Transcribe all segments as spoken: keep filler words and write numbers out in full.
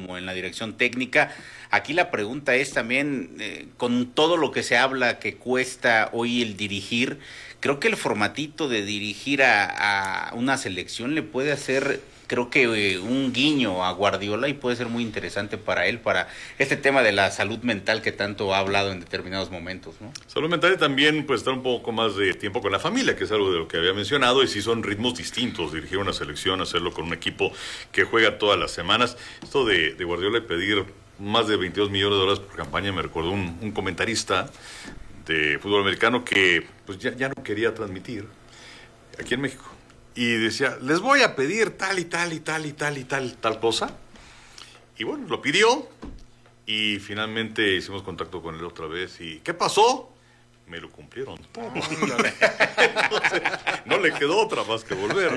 como en la dirección técnica. Aquí la pregunta es también, eh, con todo lo que se habla que cuesta hoy el dirigir, creo que el formatito de dirigir a, a una selección le puede hacer, creo que eh, un guiño a Guardiola, y puede ser muy interesante para él, para este tema de la salud mental que tanto ha hablado en determinados momentos, ¿no? Salud mental y también pues estar un poco más de tiempo con la familia, que es algo de lo que había mencionado, y sí son ritmos distintos, dirigir una selección, hacerlo con un equipo que juega todas las semanas. Esto de, de Guardiola y pedir más de veintidós millones de dólares por campaña, me recordó un, un comentarista de fútbol americano que pues ya, ya no quería transmitir aquí en México. Y decía, les voy a pedir tal y tal y tal y tal y tal, tal cosa. Y bueno, lo pidió y finalmente hicimos contacto con él otra vez. ¿Y qué pasó? Me lo cumplieron todo. Entonces, no le quedó otra más que volver.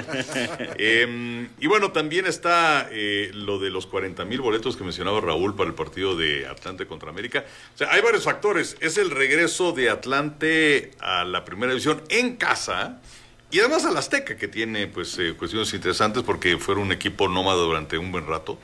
Eh, y bueno, también está eh, lo de los cuarenta mil boletos que mencionaba Raúl para el partido de Atlante contra América. O sea, hay varios factores. Es el regreso de Atlante a la primera división en casa. Y además al Azteca, que tiene pues eh, cuestiones interesantes porque fueron un equipo nómada durante un buen rato.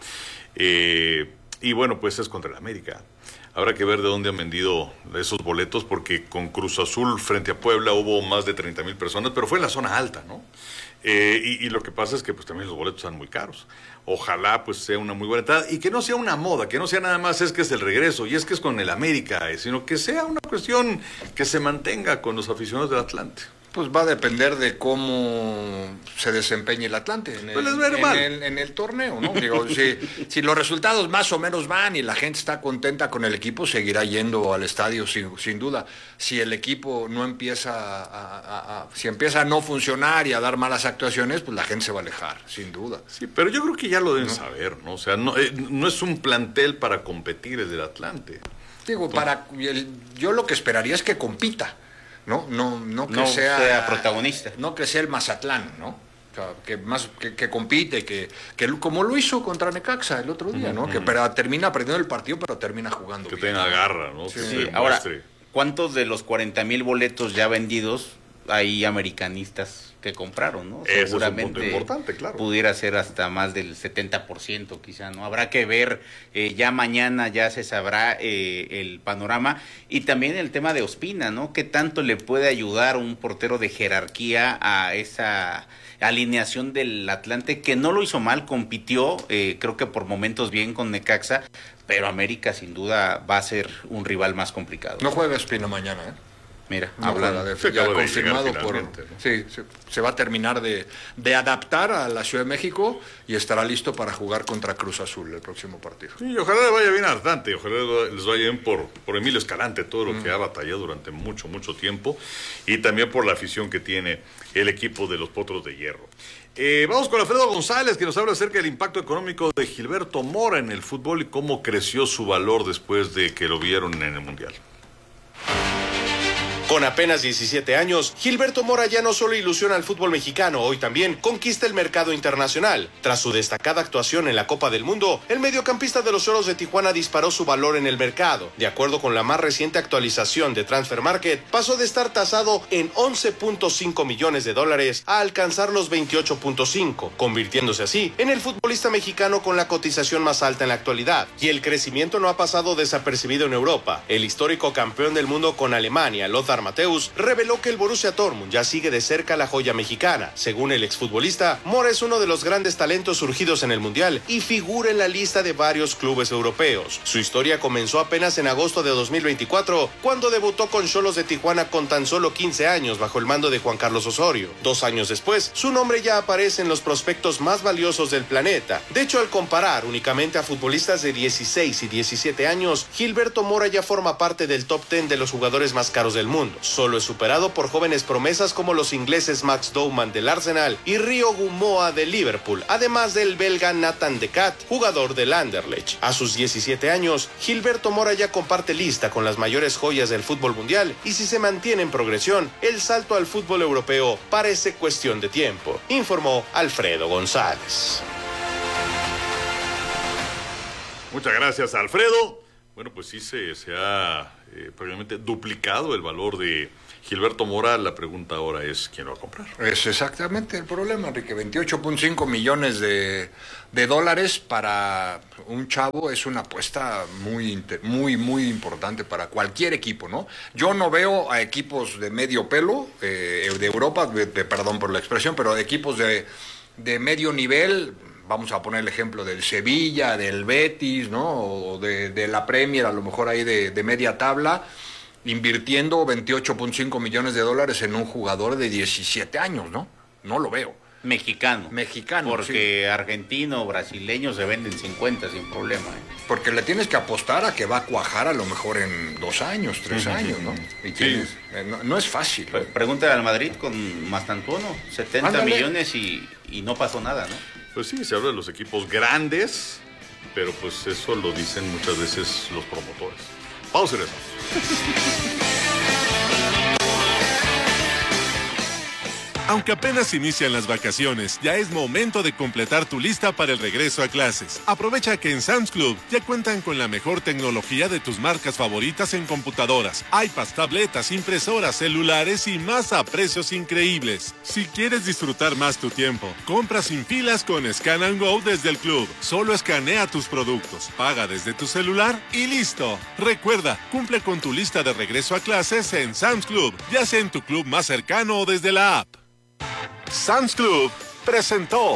Eh, y bueno, pues es contra el América. Habrá que ver de dónde han vendido esos boletos, porque con Cruz Azul frente a Puebla hubo más de treinta mil personas, pero fue en la zona alta, ¿no? Eh, y, y lo que pasa es que pues también los boletos están muy caros. Ojalá pues sea una muy buena entrada y que no sea una moda, que no sea nada más es que es el regreso y es que es con el América, eh, sino que sea una cuestión que se mantenga con los aficionados del Atlante. Pues va a depender de cómo se desempeñe el Atlante en el, pues en el, en el torneo, ¿no? Digo, si, si los resultados más o menos van y la gente está contenta con el equipo, seguirá yendo al estadio sin, sin duda. Si el equipo no empieza a, a, a, si empieza a no funcionar y a dar malas actuaciones, pues la gente se va a alejar, sin duda. Sí, pero yo creo que ya lo deben ¿no? saber, ¿no? O sea, no, eh, no es un plantel para competir el del Atlante. Digo, para el, yo lo que esperaría es que compita. No, no, no que no sea, sea protagonista. No que sea el Mazatlán, ¿no? O sea, que más que, que compite, que, que como lo hizo contra Necaxa el otro día, ¿no? Uh-huh. Que pero termina perdiendo el partido, pero termina jugando. Que bien, tenga ¿no? garra, ¿no? Sí. Que Sí. Ahora, ¿cuántos de los cuarenta mil boletos ya vendidos hay americanistas que compraron, ¿no? Ese Seguramente es un punto importante, claro. Pudiera ser hasta más del setenta por ciento quizá, ¿no? Habrá que ver, eh, ya mañana ya se sabrá eh, el panorama. Y también el tema de Ospina, ¿no? ¿Qué tanto le puede ayudar un portero de jerarquía a esa alineación del Atlante, que no lo hizo mal, compitió, eh, creo que por momentos bien con Necaxa, pero América sin duda va a ser un rival más complicado? No juega Ospina mañana, ¿eh? Mira, no hablando de, se ya acaba confirmado de por, ¿no? sí, se, se va a terminar de, de adaptar a la Ciudad de México y estará listo para jugar contra Cruz Azul el próximo partido. Sí, ojalá le vaya bien a Atlante, ojalá les vaya bien por, por Emilio Escalante, todo lo mm. que ha batallado durante mucho, mucho tiempo, y también por la afición que tiene el equipo de los Potros de Hierro. Eh, vamos con Alfredo González, que nos habla acerca del impacto económico de Gilberto Mora en el fútbol y cómo creció su valor después de que lo vieron en el Mundial. Con apenas diecisiete años, Gilberto Mora ya no solo ilusiona al fútbol mexicano, hoy también conquista el mercado internacional. Tras su destacada actuación en la Copa del Mundo, el mediocampista de los Cholos de Tijuana disparó su valor en el mercado. De acuerdo con la más reciente actualización de Transfer Market, pasó de estar tasado en once punto cinco millones de dólares a alcanzar los veintiocho punto cinco, convirtiéndose así en el futbolista mexicano con la cotización más alta en la actualidad. Y el crecimiento no ha pasado desapercibido en Europa. El histórico campeón del mundo con Alemania, Lothar Matthäus, reveló que el Borussia Dortmund ya sigue de cerca la joya mexicana. Según el exfutbolista, Mora es uno de los grandes talentos surgidos en el Mundial y figura en la lista de varios clubes europeos. Su historia comenzó apenas en agosto de dos mil veinticuatro, cuando debutó con Cholos de Tijuana con tan solo quince años bajo el mando de Juan Carlos Osorio. Dos años después, su nombre ya aparece en los prospectos más valiosos del planeta. De hecho, al comparar únicamente a futbolistas de dieciséis y diecisiete años, Gilberto Mora ya forma parte del top diez de los jugadores más caros del mundo. Solo es superado por jóvenes promesas como los ingleses Max Dowman del Arsenal y Rio Gumoa del Liverpool, además del belga Nathan De Cat, jugador del Anderlecht. A sus diecisiete años, Gilberto Mora ya comparte lista con las mayores joyas del fútbol mundial y si se mantiene en progresión, el salto al fútbol europeo parece cuestión de tiempo, informó Alfredo González. Muchas gracias, Alfredo. Bueno, pues sí se, se ha eh, prácticamente duplicado el valor de Gilberto Mora. La pregunta ahora es, ¿quién lo va a comprar? Es exactamente el problema, Enrique. veintiocho punto cinco millones de, de dólares para un chavo es una apuesta muy, muy, muy importante para cualquier equipo, ¿no? Yo no veo a equipos de medio pelo, eh, de Europa, de, de, perdón por la expresión, pero de equipos de, de medio nivel. Vamos a poner el ejemplo del Sevilla, del Betis, ¿no? O de, de la Premier, a lo mejor ahí de, de media tabla, invirtiendo veintiocho punto cinco millones de dólares en un jugador de diecisiete años, ¿no? No lo veo. Mexicano. Mexicano, Porque sí. Argentino, brasileño se venden cincuenta sin problema. ¿eh? Porque le tienes que apostar a que va a cuajar a lo mejor en dos años, tres uh-huh. años, ¿no? Y sí. tienes, eh, no, no es fácil. Pre- Pregúntale al Madrid con Mastantuono, setenta Ándale. millones y, y no pasó nada, ¿no? Pues sí, se habla de los equipos grandes, pero pues eso lo dicen muchas veces los promotores. Vamos a hacer eso. Aunque apenas inician las vacaciones, ya es momento de completar tu lista para el regreso a clases. Aprovecha que en Sam's Club ya cuentan con la mejor tecnología de tus marcas favoritas en computadoras, iPads, tabletas, impresoras, celulares y más a precios increíbles. Si quieres disfrutar más tu tiempo, compra sin filas con Scan and Go desde el club. Solo escanea tus productos, paga desde tu celular y listo. Recuerda, cumple con tu lista de regreso a clases en Sam's Club, ya sea en tu club más cercano o desde la app. Sam's Club presentó.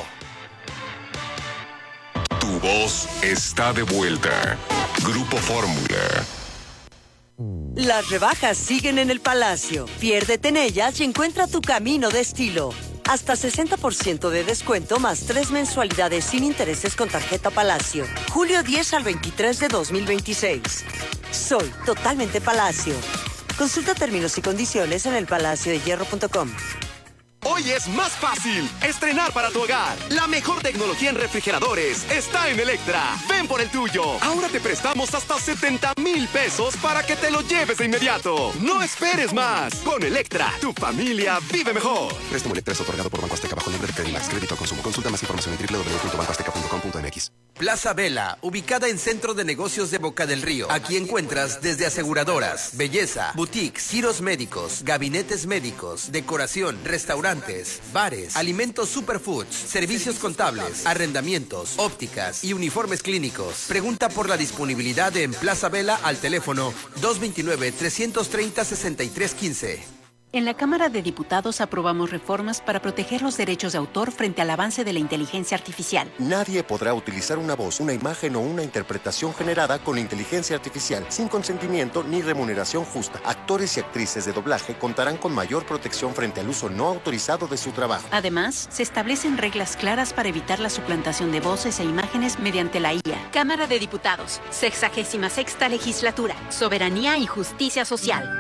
Tu voz está de vuelta. Grupo Fórmula. Las rebajas siguen en el Palacio. Piérdete en ellas y encuentra tu camino de estilo. Hasta sesenta por ciento de descuento más tres mensualidades sin intereses con tarjeta Palacio. Julio diez al veintitrés de dos mil veintiséis. Soy totalmente Palacio. Consulta términos y condiciones en el palacio de hierro punto com. Hoy es más fácil estrenar para tu hogar. La mejor tecnología en refrigeradores está en Electra. Ven por el tuyo. Ahora te prestamos hasta setenta mil pesos para que te lo lleves de inmediato. No esperes más. Con Electra, tu familia vive mejor. Préstamo Electra es otorgado por Banco Azteca bajo nombre de Credimax. Crédito a consumo. Consulta más información en doble u doble u doble u punto banco azteca punto com punto m x. Plaza Vela, ubicada en Centro de Negocios de Boca del Río. Aquí encuentras desde aseguradoras, belleza, boutiques, giros médicos, gabinetes médicos, decoración, restaurantes, bares, alimentos superfoods, servicios contables, arrendamientos, ópticas y uniformes clínicos. Pregunta por la disponibilidad en Plaza Vela al teléfono dos dos nueve, tres tres cero, seis tres uno cinco. En la Cámara de Diputados aprobamos reformas para proteger los derechos de autor frente al avance de la inteligencia artificial. Nadie podrá utilizar una voz, una imagen o una interpretación generada con inteligencia artificial sin consentimiento ni remuneración justa. Actores y actrices de doblaje contarán con mayor protección frente al uso no autorizado de su trabajo. Además, se establecen reglas claras para evitar la suplantación de voces e imágenes mediante la I A. Cámara de Diputados, sexagésima sexta legislatura, soberanía y justicia social.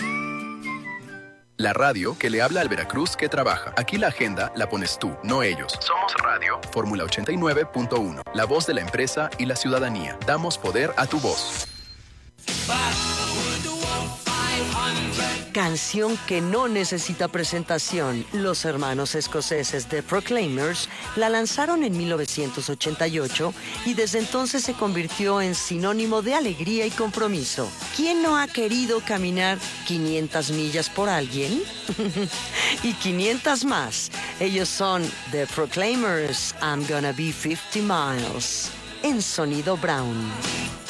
La radio que le habla al Veracruz que trabaja. Aquí la agenda la pones tú, no ellos. Somos Radio. Fórmula ochenta y nueve punto uno. La voz de la empresa y la ciudadanía. Damos poder a tu voz. Canción que no necesita presentación. Los hermanos escoceses The Proclaimers la lanzaron en mil novecientos ochenta y ocho y desde entonces se convirtió en sinónimo de alegría y compromiso. ¿Quién no ha querido caminar quinientas millas por alguien? Y quinientas más. Ellos son The Proclaimers, I'm Gonna Be fifty miles. En Sonido Brown.